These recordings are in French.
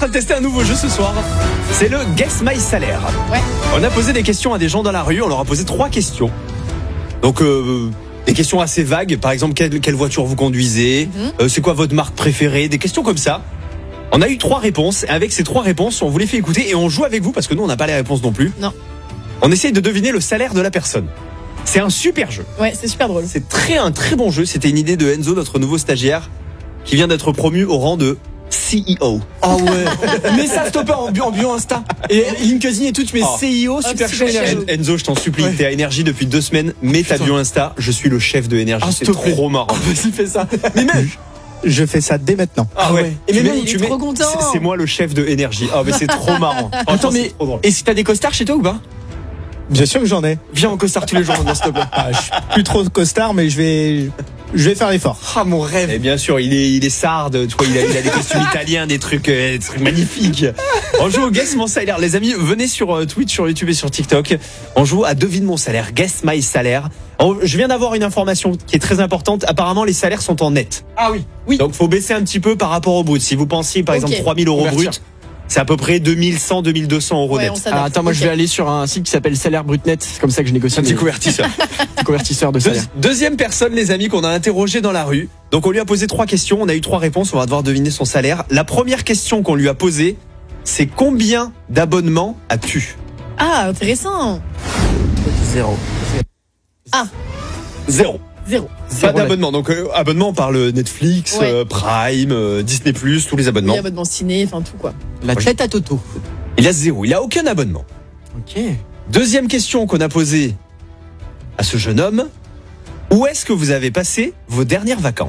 train de tester un nouveau jeu ce soir. C'est le Guess My Salaire. Ouais. On a posé des questions à des gens dans la rue. On leur a posé 3 questions. Donc, des questions assez vagues. Par exemple, quelle voiture vous conduisez ? C'est quoi votre marque préférée ? Des questions comme ça. On a eu 3 réponses. Et avec ces 3 réponses, on vous les fait écouter. Et on joue avec vous parce que nous, on n'a pas les réponses non plus. Non. On essaye de deviner le salaire de la personne. C'est un super jeu. Ouais, c'est super drôle. C'est un très bon jeu. C'était une idée de Enzo, notre nouveau stagiaire, qui vient d'être promu au rang de CEO. Ah ouais. Mets ça, stopper en bio Insta. Et LinkedIn et tout, tu mets CIO, super chaud énergie. Enzo, je t'en supplie, t'es à Énergie depuis 2 semaines. Mets ta bio Insta. Je suis le chef de Énergie. C'est trop marrant. Vas-y, fais ça. Mais même. Je fais ça dès maintenant. Ah ouais. Et il est trop content. C'est moi le chef de Énergie. Ah mais c'est trop marrant. Attends, mais et si t'as des costards chez toi ou pas? Bien sûr que j'en ai. Viens en costard tous les jours, s'il te plaît. Je suis plus trop costard, mais je vais faire l'effort. Ah, mon rêve. Et bien sûr, il est sarde, tu vois, il a des costumes italiens, des trucs magnifiques. On joue au Guess Mon Salaire. Les amis, venez sur Twitch, sur YouTube et sur TikTok. On joue à Devine Mon Salaire, Guess My Salaire. Je viens d'avoir une information qui est très importante. Apparemment, les salaires sont en net. Ah oui. Oui. Donc, faut baisser un petit peu par rapport au brut. Si vous pensiez, par exemple, 3 000 euros brut, c'est à peu près 2100, 2200 euros net. Alors, attends, moi je vais aller sur un site qui s'appelle Salaire Brut Net. C'est comme ça que je négocie. Un petit convertisseur. Convertisseur de salaire. Deuxième personne, les amis, qu'on a interrogé dans la rue. Donc on lui a posé 3 questions, on a eu 3 réponses, on va devoir deviner son salaire. La première question qu'on lui a posée, c'est combien d'abonnements as-tu ? Ah, intéressant. 0. Ah. 0. Pas d'abonnement. Donc abonnement, on parle Netflix, Ouais. Prime, Disney+, tous les abonnements. Oui, abonnement ciné, enfin tout quoi. La tête à Toto. Il a 0, il a aucun abonnement. Ok. Deuxième question qu'on a posée à ce jeune homme. Où est-ce que vous avez passé vos dernières vacances ?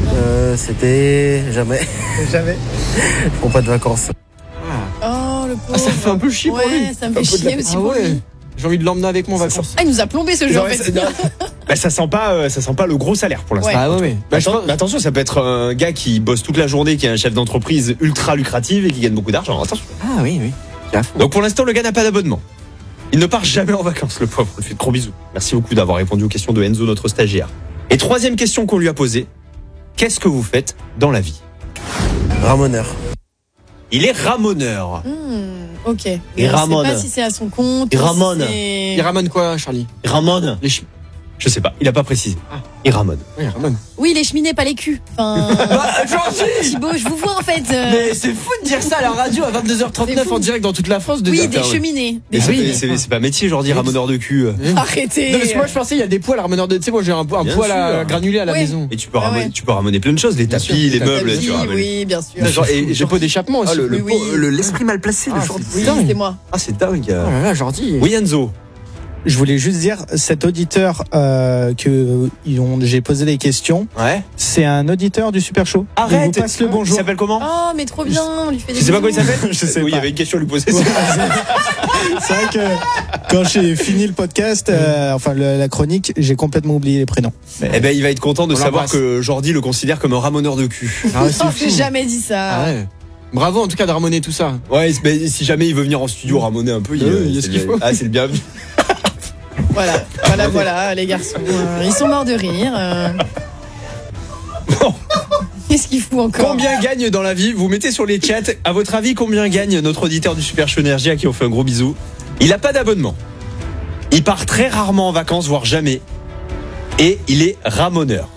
C'était jamais. Jamais. Je prends pas de vacances. Oh, le pauvre. Ah, ça fait un peu chier pour lui. Ouais, ça me fait chier aussi Ah pour ouais. lui. J'ai envie de l'emmener avec moi en vacances. Ah, il nous a plombé ce jeu en fait. Bah, ça sent pas le gros salaire pour l'instant. Ouais. Ah ouais. Bah, mais attention, ça peut être un gars qui bosse toute la journée, qui est un chef d'entreprise ultra lucratif et qui gagne beaucoup d'argent. Attention. Ah oui. Donc pour l'instant, le gars n'a pas d'abonnement. Il ne part jamais en vacances, le pauvre. On lui fait de gros bisous. Merci beaucoup d'avoir répondu aux questions de Enzo, notre stagiaire. Et troisième question qu'on lui a posée. Qu'est-ce que vous faites dans la vie ? Ramoneur. Il est ramoneur. Ok. Il On ramone. sait pas si c'est à son compte. Il ou si ramone. c'est- Il ramène quoi, Charlie? Ramone. Les cheminés. Je sais pas, il a pas précisé. Il ramone. Oui, il ramène. Oui, les cheminées, pas les culs. Enfin. Georgie! Thibaut, je vous vois en fait. Mais c'est fou de dire ça à la radio à 22h39 C'est fou. en direct dans toute la France. Oui, Déjà. des cheminées. Mais Des c'est- cheminées. c'est pas métier, genre dire ramoneur de cul. Arrêtez. Non, parce que moi je pensais il y a des poils à ramoneur de. Tu sais, moi j'ai un Bien poil à sûr. granulé à la Ouais. maison. Et tu peux, Ah ramoner, ouais. tu peux ramoner plein de choses, les Bien tapis, sûr. les Les meubles. Oui, tu ramènes. oui, bien sûr. Et J'ai pas d'échappement aussi. l'esprit mal placé de Ah, Jordi. Oui, dingue. c'est moi. Ah, c'est dingue. Oh là là, Jordi. Oui, Enzo. Je voulais juste dire, cet auditeur j'ai posé les questions, Ouais. c'est un auditeur du Super Show. Arrête. Il vous passe le Il bonjour. s'appelle comment ? Oh, mais trop bien. On lui fait des Tu sais pas comment il bisous. s'appelle ? Je sais Oui, il y pas. avait une question à lui poser. C'est vrai que quand j'ai fini le podcast, la chronique, j'ai complètement oublié les prénoms. Mais- Eh ben, il va être content de On savoir l'embrasse. que Jordi le considère comme un ramoneur de cul. Ah ouais, c'est Non, fou. j'ai jamais dit ça. Ah ouais. Bravo en tout cas de ramoner tout ça. Ouais, mais si jamais il veut venir en studio ramoner un peu, Oui, il y a ce qu'il faut. Ah, c'est le bienvenu. Voilà, les garçons. Ils sont morts de rire. Bon. Qu'est-ce qu'il fout encore ? Combien gagne dans la vie ? Vous mettez sur les chats. À votre avis, combien gagne notre auditeur du Super Show Énergie à qui on fait un gros bisou ? Il a pas d'abonnement. Il part très rarement en vacances, voire jamais. Et il est ramoneur.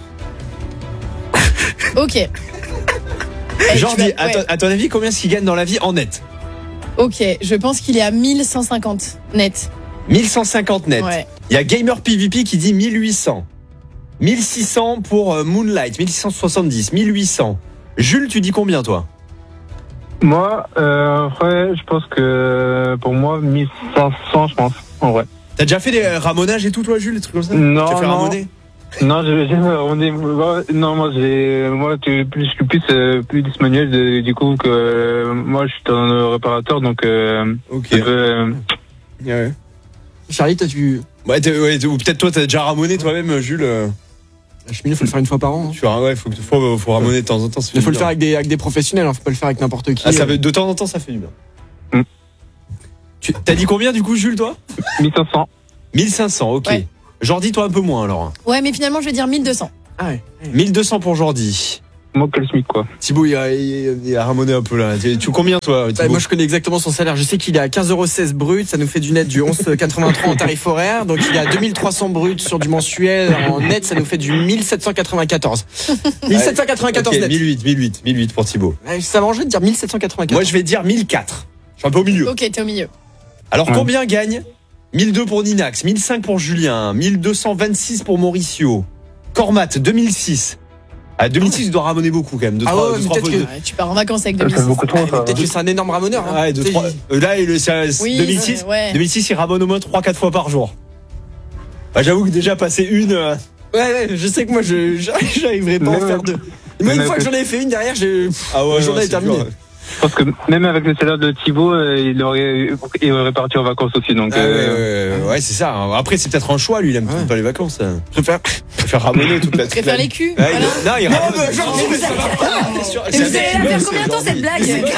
Ok. Jordi, Ouais. à ton avis, combien est-ce qu'il gagne dans la vie en net ? Ok, je pense qu'il est à 1150 net. 1150 net. Ouais. Il y a Gamer PVP qui dit 1800. 1600 pour Moonlight, 1670, 1800. Jules, tu dis combien toi ? Moi, après, je pense que pour moi, 1500, je pense, en vrai. T'as déjà fait des ramonages et tout toi Jules, des trucs comme ça ? Non, Tu as fait non. ramoner ? Non, non, moi, je suis plus manuel, du coup, que moi, je suis un réparateur, donc, Ok. ouais. Charlie, toi tu. Ouais, ou peut-être toi t'as déjà ramoné toi-même Jules. La cheminée, faut le faire une fois par an. Tu vois, ouais, faut ramoner de temps en temps. Il faut le faire avec des professionnels, hein, faut pas le faire avec n'importe qui. Ah, ça veut, de temps en temps, ça fait du bien. T'as dit combien du coup, Jules, toi ? 1500. 1500, ok. Ouais. Jordi, toi un peu moins alors. Ouais, mais finalement, je vais dire 1200. Ah ouais. 1200 pour Jordi. moins que le SMIC, quoi. Thibaut, il a ramonné un peu là. Tu combien toi, Bah, Thibaut? moi je connais exactement son salaire. Je sais qu'il est à 15,16 € brut. Ça nous fait du net du 11,83 en tarif horaire. Donc il est à 2300 brut sur du mensuel. En net, ça nous fait du 1794. 1794 Ok, net. 1008 pour Thibaut. Ça m'arrangerait de dire 1794. Moi je vais dire 1004. Je suis un peu au milieu. Ok, t'es au milieu. Alors Ouais. combien gagne 1002 pour Ninax, 1005 pour Julien, 1226 pour Mauricio, Cormat 2006. À 2006, il doit ramonner beaucoup quand même. Ah ouais, mais peut-être que- Ouais, tu pars en vacances avec Ça fait 2006. beaucoup trop, ça. Peut-être que c'est un énorme ramoneur. Hein. Ouais, Tu sais, là, c'est Oui, 2006. ouais. 2006, il ramone au moins 3-4 fois par jour. Bah, j'avoue que déjà passer une. Ouais, je sais que moi j'arriverai pas à en faire deux. Moi une fois que j'en ai fait une derrière, Ah la journée est terminée. Je pense que même avec le salaire de Thibaut, il aurait parti en vacances aussi. Donc, Ouais, c'est ça. Après, c'est peut-être un choix, lui, il aime Ouais. pas les vacances. Je préfère. Il préfère ramonner toute la. Je préfère les culs. Ouais, Voilà. non, il ramone. mais genre, Mais ça va pas. C'est sûr, Et c'est vous allez avec la Thibaut, faire c'est combien de temps aujourd'hui. cette blague?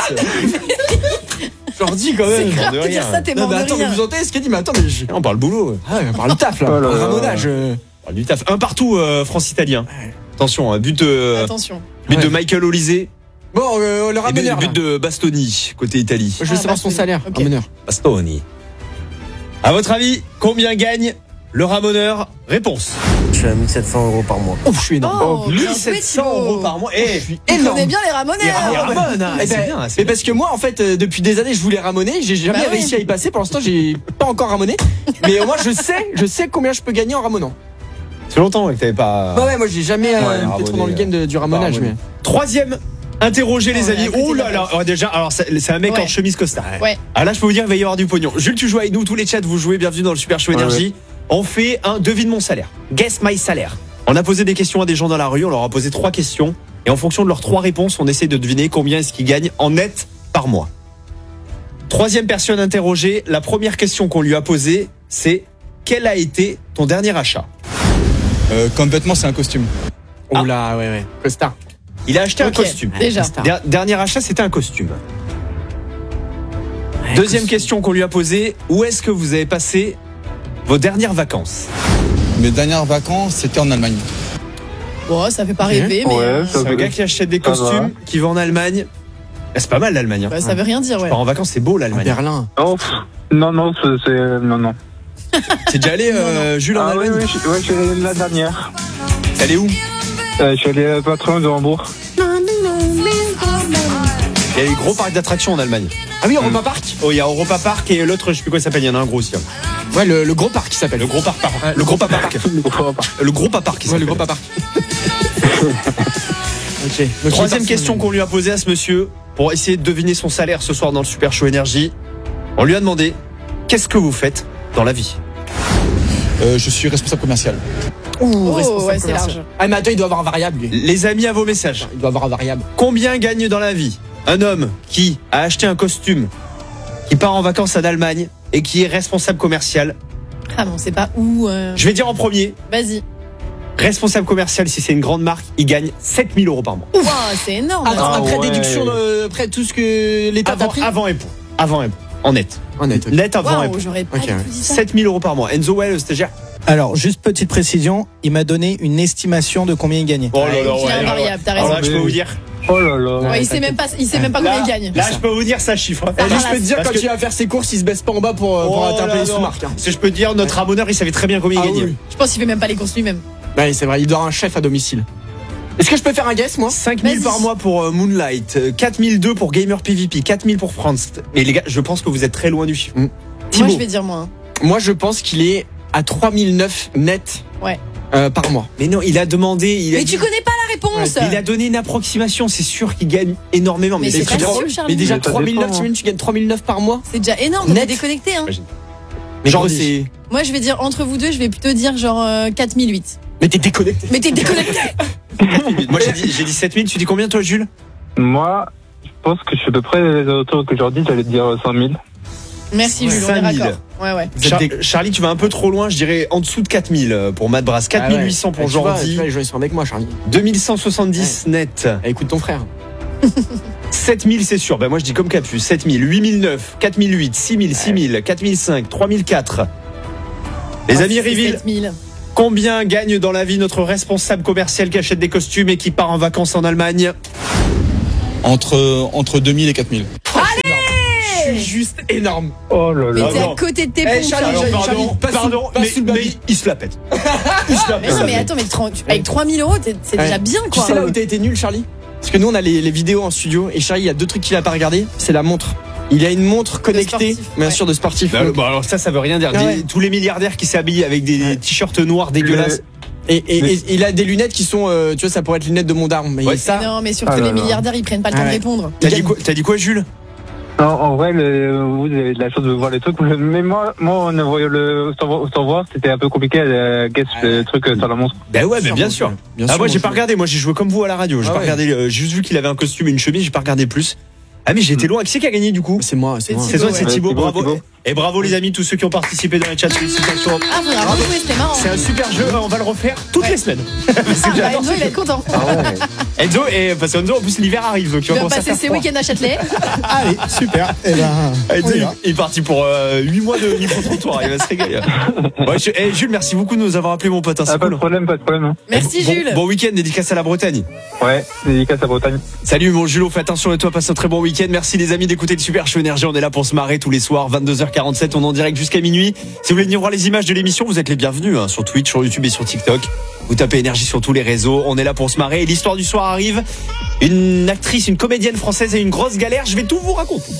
Je leur dis quand même. C'est grave de de dire rien. ça, t'es Non mort mais de attends, mais rire. vous entendez ce qu'elle dit? Mais attends, mais On parle boulot. Ah ouais, on parle taf là. Oh là là. Ramonage. On parle du taf. Un partout, France-Italien. Attention, but Attention. de Ouais. Michael Olise. Bon, le Et ramoneur. but de Bastoni, côté Italie. Je veux savoir son salaire. Ok. Ramoneur. Bastoni. À votre avis, combien gagne le ramoneur? Réponse. Je suis à 1700 € par mois. Ouf, je suis énorme. Oh, bien joué, 1700 Thibaut. € par mois. Eh, Il connaît bien les ramoneurs. il ramone, hein. Eh C'est ben, bien. mais parce que moi, en fait, depuis des années, je voulais ramoner. J'ai jamais Bah ouais. réussi à y passer. Pour l'instant, j'ai pas encore ramoné. Mais au moins, je sais combien je peux gagner en ramonant. Ça fait longtemps que t'avais pas. Bah ouais, moi, j'ai jamais été ramoné, trop dans le game du ramonage. ramoné. Mais... Troisième interrogé, les Oh, amis. la petite Oh là là. vache. Oh, déjà, alors c'est un mec Ouais. en chemise costard. Ouais. Ah là, je peux vous dire, il va y avoir du pognon. Jules, tu joues avec nous, tous les chats, vous jouez. Bienvenue dans le Super Show Énergie. On fait un devine mon salaire. Guess my salaire. On a posé des questions à des gens dans la rue. On leur a posé 3 questions. Et en fonction de leurs 3 réponses, on essaie de deviner combien est-ce qu'ils gagnent en net par mois. Troisième personne interrogée. La première question qu'on lui a posée, c'est quel a été ton dernier achat? Comme vêtement, c'est un costume. Oh là, ouais. Costard. Il a acheté Ok, un costume. déjà. Dernier achat, c'était un costume. Deuxième question qu'on lui a posée, où est-ce que vous avez passé vos dernières vacances? Mes dernières vacances, c'était en Allemagne. Bon, ça fait pas Ok. rêver, mais Ouais, C'est un gars qui achète des Ça va. costumes, qui va en Allemagne. Ah, c'est pas mal l'Allemagne. Hein. bah, ça veut rien dire, ouais. Part en vacances, c'est beau À l'Allemagne. Berlin. non, non, non. T'es déjà allé, Jules, en Ah oui, Allemagne? oui, je suis allé la dernière. T'es allé où? Je suis allé pas très loin de Hambourg. Il y a les gros parcs d'attractions en Allemagne. Ah oui, Europa Park. Oh, il y a Europa Park et l'autre, je sais plus quoi il s'appelle, il y en a un gros aussi. Hein. Ouais, le gros parc qui s'appelle. Le gros parc. Ouais, Le gros parc. Le gros parc. Ouais, le gros parc. Ok. Donc, Troisième il question qu'on lui a posée à ce monsieur pour essayer de deviner son salaire ce soir dans le Super Show Énergie. On lui a demandé qu'est-ce que vous faites dans la vie? Je suis responsable commercial. Ouh, Oh, responsable ouais, c'est commercial. large. Ah, mais attends, il doit avoir un variable, lui. Les amis, à vos messages. Il doit avoir un variable. Combien gagne dans la vie un homme qui a acheté un costume, qui part en vacances en Allemagne et qui est responsable commercial? Ah bon, c'est pas où. Je vais dire en premier, Vas-y. responsable commercial, si c'est une grande marque, il gagne 7000 € par mois. Ouah, c'est énorme. Attends, Ah après ouais. déduction, après tout ce que l'État t'a pris. Avant impôt. Avant impôt. En net. Honnête. Net avant Waouh, impôt. j'aurais pas Ok, du ouais. tout dit ça. 7000 € par mois. Enzo, ouais, le stagiaire. Alors, juste petite précision, il m'a donné une estimation de combien il gagnait. Oh Ouais, il a un variable, t'as Alors raison. là, je peux vous dire. Oh là là. Ouais, il sait même pas combien il gagne. Là, je peux vous dire ça chiffre. Ah, Lui, je peux te dire, Parce quand que- il va faire ses courses, il se baisse pas en bas pour Oh atteindre là les là. sous-marques. Hein. Si je peux te dire, notre ramoneur, il savait très bien combien il Ah gagnait. oui. Je pense qu'il fait même pas les courses lui-même. Ouais, c'est vrai, il doit avoir un chef à domicile. Est-ce que je peux faire un guess, moi? 5000 Vas-y. par mois pour Moonlight, 4002 pour Gamer PvP, 4000 pour France. Mais les gars, je pense que vous êtes très loin du chiffre. Moi, Thibaut, je vais dire moins. Moi, je pense qu'il est à 3009 net Ouais. par mois. mais non, il a demandé. Mais tu connais pas la réponse. Il a donné une approximation, c'est sûr qu'il gagne énormément. Mais c'est tu pas prends- sûr, Charlie. mais déjà Mais ça 3009, dépend, tu gagnes 3009 par mois. C'est déjà énorme, on Net. est déconnecté. Hein. Mais genre, Grandi. c'est. Moi, je vais dire entre vous deux, je vais plutôt dire genre 4008. Mais t'es déconnecté. Mais t'es déconnecté. Moi, j'ai dit 7000. Tu dis combien, toi, Jules? Moi, je pense que je suis à peu près les auteurs que je leur dis, j'allais te dire 100 000. Merci Jules, on est 5000. raccord. Ouais, ouais. Charlie, tu vas un peu trop loin, je dirais en dessous de 4000 pour Matt Brass, 4800 pour Jordi, Les gens, ils sont avec moi, Charlie. 2170 net, Eh, écoute ton frère. 7000 c'est sûr, ben moi je dis comme Capu, 7000, 8009, 4008, 6000, 6000, 4005, 3004. Les Ah, amis c'est reveal, 7000. Combien gagne dans la vie notre responsable commercial qui achète des costumes et qui part en vacances en Allemagne? Entre 2000 et 4000. Je suis juste énorme. Oh là Mais là. t'es à non. côté de tes Eh, pompes. Charlie, Charlie. Pardon, mais il se la pète. Il se la Mais pète. non, mais attends, mais avec 3000 euros, c'est déjà bien, Tu quoi. sais là où t'as été nul, Charlie? Parce que nous, on a les vidéos en studio et Charlie, il y a deux trucs qu'il a pas regardé. C'est la montre. Il a une montre connectée, sportif, bien ouais. sûr, de sportif. Bah, bon, alors ça veut rien dire. Ah ouais. Tous les milliardaires qui s'habillent avec des t-shirts noirs dégueulasses. Et il a des lunettes qui sont, tu vois, ça pourrait être lunettes de Mondarme. Mais Ouais. ça, Non, mais surtout Ah là les là. milliardaires, ils prennent pas le temps Ah de ouais. répondre. T'as dit quoi, Jules? Non, en vrai, vous avez de la chance de voir les trucs. Mais moi, en voyant sans voir, c'était un peu compliqué à guess le truc sur la montre. Ben ouais, mais bien sûr. Bien Ah, sûr, moi j'ai mon pas Jules. regardé, moi j'ai joué comme vous à la radio. J'ai Ah pas ouais. regardé, j'ai juste vu qu'il avait un costume et une chemise, j'ai pas regardé plus. Ah mais j'ai été loin. Qui c'est qui a gagné du coup? C'est moi, c'est moi. C'est C'est toi, Thibaut, c'est ouais. Thibaut, Thibaut, bravo. Thibaut. Et bravo les amis, tous ceux qui ont participé dans les chats. Félicitations. Ah, faudra rejouer, c'était marrant. C'est un super jeu, on va le refaire toutes Ouais. les semaines. Parce que Ah, j'adore Enzo, ce il va jeu. être content. Ah ouais. Enzo, et parce que Enzo, en plus l'hiver arrive, donc tu Il vas va commencer à passer faire ses froid. week-ends à Châtelet. Allez, super. Eh ben, Enzo, on y va. il est parti pour 8 mois de micro-trottoir, il va se régaler. Ouais, Jules, merci beaucoup de nous avoir appelé mon pote, hein, Ah, c'est pas de cool. problème, pas de problème. Hein. Merci, Bon- Jules. Bon week-end, dédicace à la Bretagne. Ouais, dédicace à Bretagne. Salut mon Jules, fais attention à toi, passe un très bon week-end. Merci les amis d'écouter le Super Show Énergie, on est là pour se marrer tous les soirs, 22h47, on est en direct jusqu'à minuit. Si vous voulez venir voir les images de l'émission, vous êtes les bienvenus hein, sur Twitch, sur YouTube et sur TikTok. Vous tapez Énergie sur tous les réseaux, on est là pour se marrer. Et l'histoire du soir arrive, une actrice, une comédienne française a une grosse galère, je vais tout vous raconter.